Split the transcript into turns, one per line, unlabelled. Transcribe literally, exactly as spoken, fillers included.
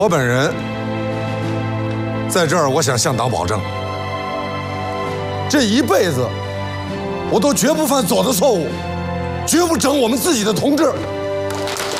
我本人在这儿，我想向党保证，这一辈子我都绝不犯左的错误，绝不整我们自己的同志。